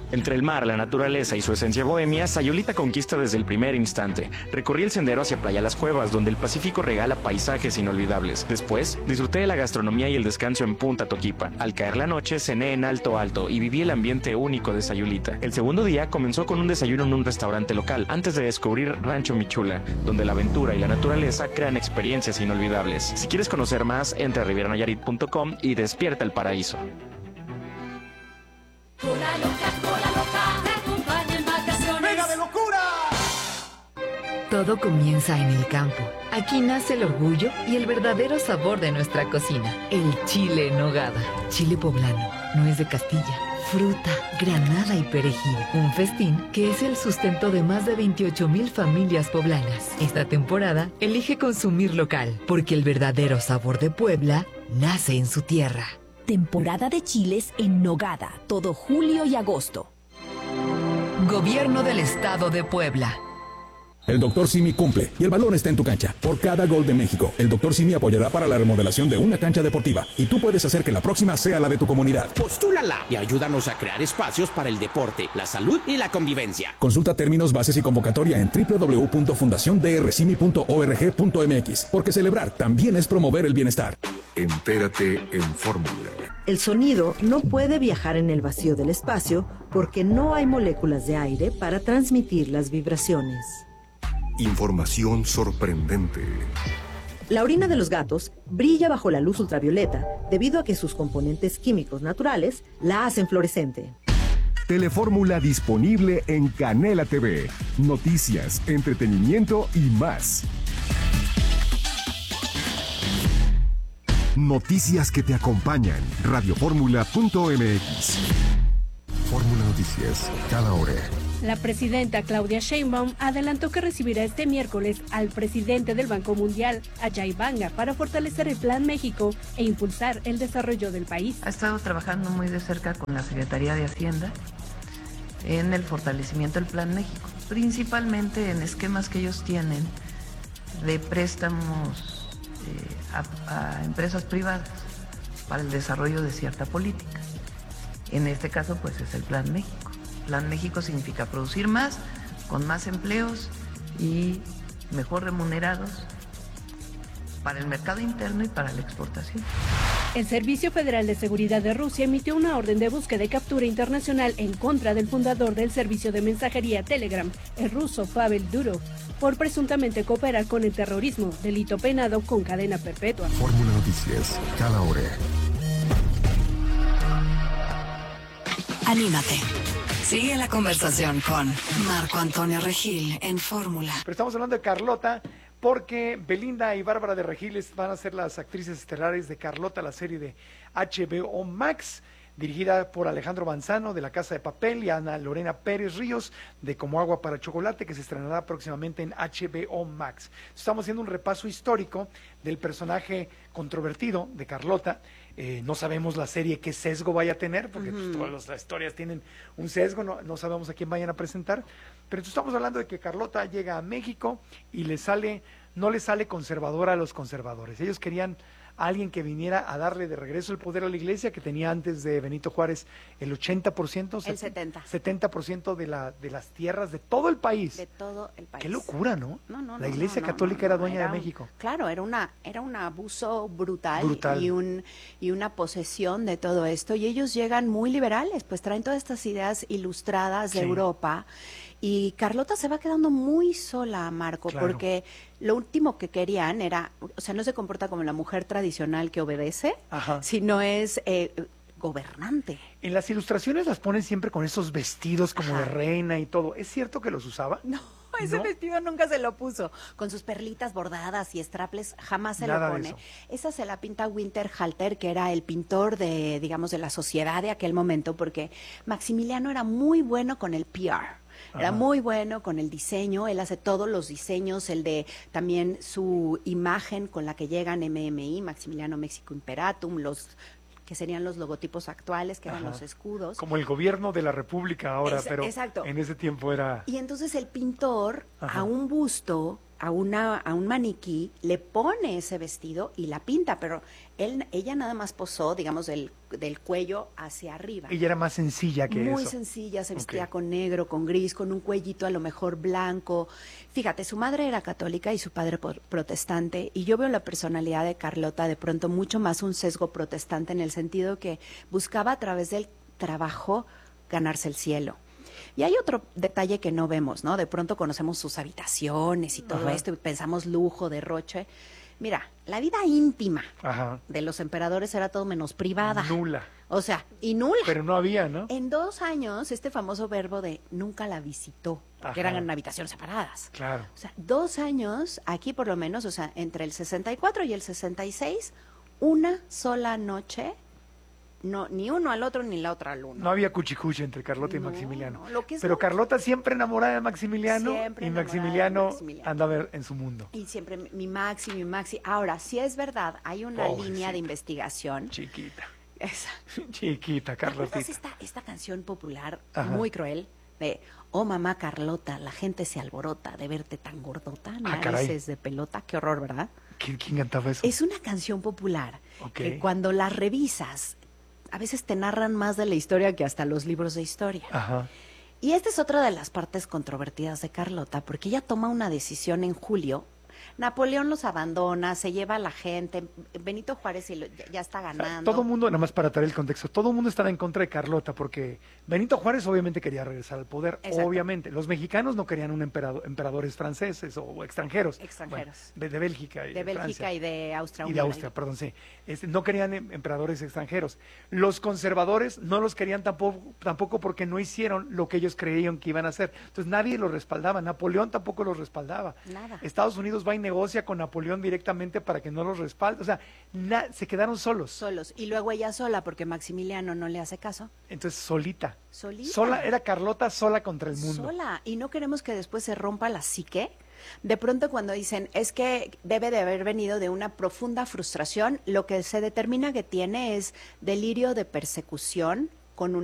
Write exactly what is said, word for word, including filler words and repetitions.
Entre el mar, la naturaleza y su esencia bohemia, Sayulita conquista desde el primer instante. Recorrí el sendero hacia Playa Las Cuevas, donde el Pacífico regala paisajes inolvidables. Después, disfruté de la gastronomía y el descanso en Punta Toquipa. Al caer la noche, cené en Alto Alto y viví el ambiente único de Sayulita. El segundo día comenzó con un desayuno en un restaurante local, antes de descubrir Rancho Michula, donde la aventura y la naturaleza crean experiencias inolvidables. Si quieres conocer más, entra a riviera nayarit punto com y despierta el paraíso. Cola loca, cola loca, te acompaña en vacaciones. ¡Mega de locura! Todo comienza en el campo. Aquí nace el orgullo y el verdadero sabor de nuestra cocina. El chile en nogada. Chile poblano, nuez de Castilla, fruta, granada y perejil. Un festín que es el sustento de más de veintiocho mil familias poblanas. Esta temporada, elige consumir local, porque el verdadero sabor de Puebla nace en su tierra. Temporada de chiles en nogada, todo julio y agosto. Gobierno del Estado de Puebla. El doctor Simi cumple y el balón está en tu cancha. Por cada gol de México, el doctor Simi apoyará para la remodelación de una cancha deportiva y tú puedes hacer que la próxima sea la de tu comunidad. Postúlala y ayúdanos a crear espacios para el deporte, la salud y la convivencia. Consulta términos, bases y convocatoria en doble u doble u doble u punto fundación d r simi punto org punto m x, porque celebrar también es promover el bienestar. Entérate en Fórmula. El sonido no puede viajar en el vacío del espacio porque no hay moléculas de aire para transmitir las vibraciones. Información sorprendente. La orina de los gatos brilla bajo la luz ultravioleta debido a que sus componentes químicos naturales la hacen fluorescente. Telefórmula disponible en Canela T V. Noticias, entretenimiento y más. Noticias que te acompañan. radioformula punto m x. Fórmula Noticias, cada hora. La presidenta Claudia Sheinbaum adelantó que recibirá este miércoles al presidente del Banco Mundial, Ajay Banga, para fortalecer el Plan México e impulsar el desarrollo del país. Ha estado trabajando muy de cerca con la Secretaría de Hacienda en el fortalecimiento del Plan México, principalmente en esquemas que ellos tienen de préstamos eh, a, a empresas privadas para el desarrollo de cierta política. En este caso, pues es el Plan México. Plan México significa producir más, con más empleos y mejor remunerados para el mercado interno y para la exportación. El Servicio Federal de Seguridad de Rusia emitió una orden de búsqueda y captura internacional en contra del fundador del servicio de mensajería Telegram, el ruso Pavel Durov, por presuntamente cooperar con el terrorismo, delito penado con cadena perpetua. Fórmula Noticias, cada hora. Anímate. Sigue la conversación con Marco Antonio Regil en Fórmula. Pero estamos hablando de Carlota porque Belinda y Bárbara de Regil van a ser las actrices estelares de Carlota, la serie de H B O Max, dirigida por Alejandro Manzano de La Casa de Papel y Ana Lorena Pérez Ríos de Como Agua para Chocolate, que se estrenará próximamente en H B O Max. Estamos haciendo un repaso histórico del personaje controvertido de Carlota. Eh, no sabemos la serie qué sesgo vaya a tener, porque uh-huh. pues, todas las historias tienen un sesgo, no, no sabemos a quién vayan a presentar, pero estamos hablando de que Carlota llega a México y le sale, no le sale conservadora a los conservadores. Ellos querían a alguien que viniera a darle de regreso el poder a la iglesia, que tenía antes de Benito Juárez el ochenta por ciento, el setenta setenta por ciento de, la, de las tierras de todo el país. De todo el país. Qué locura, ¿no? No, no, la no, iglesia no, católica no, no, era no, dueña era de un, México. Claro, era una era un abuso brutal, brutal. y un y una posesión de todo esto, y ellos llegan muy liberales, pues traen todas estas ideas ilustradas de sí. Europa. Y Carlota se va quedando muy sola, Marco, claro. porque lo último que querían era, o sea, no se comporta como la mujer tradicional que obedece, Ajá. sino es eh, gobernante. En las ilustraciones las ponen siempre con esos vestidos como Ajá. de reina y todo. ¿Es cierto que los usaba? No, ese ¿No? vestido nunca se lo puso. Con sus perlitas bordadas y straples jamás se Nada lo pone. Esa se la pinta Winterhalter, que era el pintor de, digamos, de la sociedad de aquel momento, porque Maximiliano era muy bueno con el P R. Era Ajá. muy bueno con el diseño, él hace todos los diseños, el de también su imagen con la que llegan M M I, Maximiliano México Imperatum, los que serían los logotipos actuales, que Ajá. eran los escudos. Como el gobierno de la República ahora, es, pero exacto. en ese tiempo era... Y entonces el pintor Ajá. a un busto a, una, a un maniquí, le pone ese vestido y la pinta, pero él, ella nada más posó, digamos, del, del cuello hacia arriba. Ella era más sencilla que Muy eso. Muy sencilla, se vestía Okay. con negro, con gris, con un cuellito a lo mejor blanco. Fíjate, su madre era católica y su padre por- protestante, y yo veo la personalidad de Carlota de pronto mucho más un sesgo protestante en el sentido que buscaba a través del trabajo ganarse el cielo. Y hay otro detalle que no vemos, ¿no? De pronto conocemos sus habitaciones y todo Ajá. esto y pensamos lujo, derroche. Mira, la vida íntima Ajá. de los emperadores era todo menos privada. Nula. O sea, y nula. Pero no había, ¿no? En dos años, este famoso verbo de nunca la visitó, Ajá. que eran en habitaciones separadas. Claro. O sea, dos años, aquí por lo menos, o sea, entre el sesenta y cuatro y el sesenta y seis, una sola noche, no, ni uno al otro ni la otra al uno. No había cuchicuchi entre Carlota y No, Maximiliano. no, lo que es Pero lo- Carlota siempre enamorada de Maximiliano Siempre y enamorada de Maximiliano, Maximiliano. andaba en su mundo. Y siempre mi- mi Maxi, mi Maxi. Ahora, si es verdad, hay una Pobrecita. línea de investigación. Chiquita. Esa. Chiquita, ¿Te acuerdas Carlotita. esta, esta canción popular Ajá. muy cruel de oh mamá Carlota, la gente se alborota de verte tan gordota, Ah, caray. narices de pelota, qué horror, ¿verdad? ¿Quién, quién cantaba eso? Es una canción popular Ok. que cuando la revisas, a veces te narran más de la historia que hasta los libros de historia. Ajá. Y esta es otra de las partes controvertidas de Carlota, porque ella toma una decisión en julio. Napoleón los abandona, se lleva a la gente, Benito Juárez y lo- ya, ya está ganando. Todo el mundo, nada más para traer el contexto, todo el mundo estaba en contra de Carlota porque Benito Juárez obviamente quería regresar al poder, Exacto. obviamente. Los mexicanos no querían un emperador, emperadores franceses o, o extranjeros. Extranjeros. Bueno, de, de Bélgica y de Bélgica Francia. y de Austria. Y de Austria, perdón, sí. Este, no querían em- emperadores extranjeros. Los conservadores no los querían tampoco, tampoco porque no hicieron lo que ellos creían que iban a hacer. Entonces nadie los respaldaba. Napoleón tampoco los respaldaba. Nada. Estados Unidos va y negocia con Napoleón directamente para que no los respalde. O sea, na- se quedaron solos. Solos. Y luego ella sola, porque Maximiliano no le hace caso. Entonces, solita. Solita. Sola, era Carlota sola contra el mundo. Sola. Y no queremos que después se rompa la psique. De pronto cuando dicen, es que debe de haber venido de una profunda frustración, lo que se determina que tiene es delirio de persecución con un